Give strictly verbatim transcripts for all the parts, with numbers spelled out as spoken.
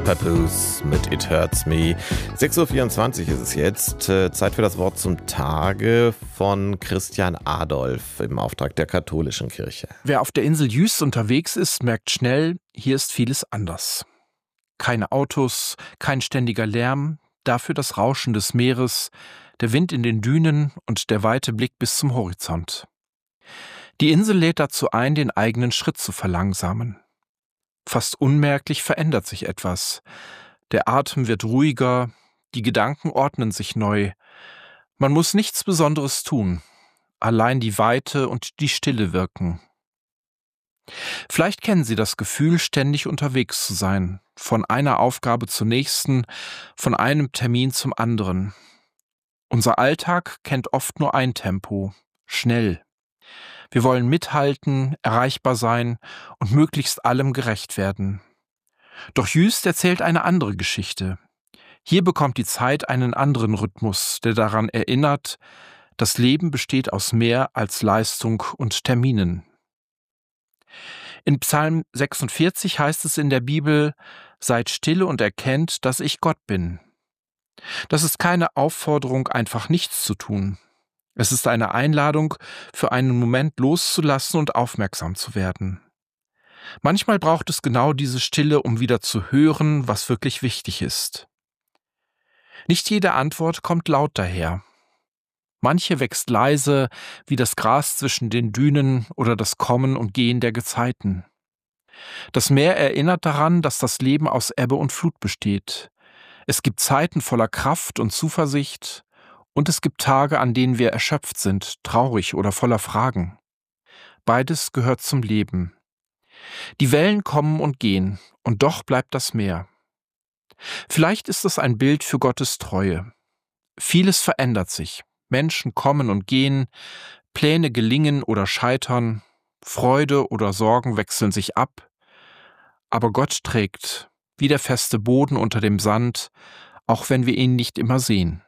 Papoose mit It Hurts Me. sechs Uhr vierundzwanzig ist es jetzt. Zeit für das Wort zum Tage von Christian Adolf im Auftrag der katholischen Kirche. Wer auf der Insel Jüst unterwegs ist, merkt schnell, hier ist vieles anders. Keine Autos, kein ständiger Lärm, dafür das Rauschen des Meeres, der Wind in den Dünen und der weite Blick bis zum Horizont. Die Insel lädt dazu ein, den eigenen Schritt zu verlangsamen. Fast unmerklich verändert sich etwas. Der Atem wird ruhiger, die Gedanken ordnen sich neu. Man muss nichts Besonderes tun. Allein die Weite und die Stille wirken. Vielleicht kennen Sie das Gefühl, ständig unterwegs zu sein, von einer Aufgabe zur nächsten, von einem Termin zum anderen. Unser Alltag kennt oft nur ein Tempo, schnell. Wir wollen mithalten, erreichbar sein und möglichst allem gerecht werden. Doch Jüst erzählt eine andere Geschichte. Hier bekommt die Zeit einen anderen Rhythmus, der daran erinnert, das Leben besteht aus mehr als Leistung und Terminen. In Psalm sechsundvierzig heißt es in der Bibel: Seid stille und erkennt, dass ich Gott bin. Das ist keine Aufforderung, einfach nichts zu tun. Es ist eine Einladung, für einen Moment loszulassen und aufmerksam zu werden. Manchmal braucht es genau diese Stille, um wieder zu hören, was wirklich wichtig ist. Nicht jede Antwort kommt laut daher. Manche wächst leise, wie das Gras zwischen den Dünen oder das Kommen und Gehen der Gezeiten. Das Meer erinnert daran, dass das Leben aus Ebbe und Flut besteht. Es gibt Zeiten voller Kraft und Zuversicht, und es gibt Tage, an denen wir erschöpft sind, traurig oder voller Fragen. Beides gehört zum Leben. Die Wellen kommen und gehen, und doch bleibt das Meer. Vielleicht ist es ein Bild für Gottes Treue. Vieles verändert sich. Menschen kommen und gehen, Pläne gelingen oder scheitern, Freude oder Sorgen wechseln sich ab. Aber Gott trägt, wie der feste Boden unter dem Sand, auch wenn wir ihn nicht immer sehen.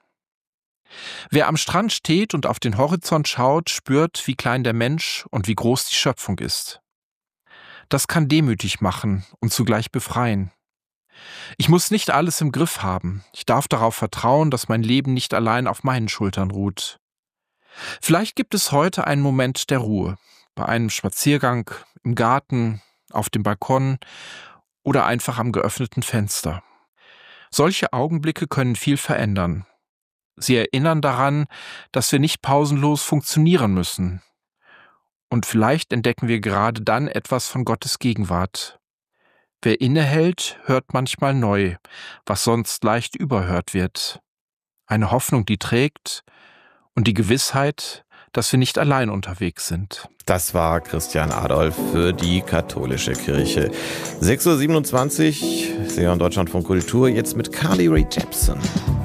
Wer am Strand steht und auf den Horizont schaut, spürt, wie klein der Mensch und wie groß die Schöpfung ist. Das kann demütig machen und zugleich befreien. Ich muss nicht alles im Griff haben. Ich darf darauf vertrauen, dass mein Leben nicht allein auf meinen Schultern ruht. Vielleicht gibt es heute einen Moment der Ruhe, bei einem Spaziergang, im Garten, auf dem Balkon oder einfach am geöffneten Fenster. Solche Augenblicke können viel verändern. Sie erinnern daran, dass wir nicht pausenlos funktionieren müssen. Und vielleicht entdecken wir gerade dann etwas von Gottes Gegenwart. Wer innehält, hört manchmal neu, was sonst leicht überhört wird. Eine Hoffnung, die trägt, und die Gewissheit, dass wir nicht allein unterwegs sind. Das war Christian Adolf für die katholische Kirche. sechs Uhr siebenundzwanzig, Sie hören Deutschlandfunk Kultur, jetzt mit Carly Rae Jepsen.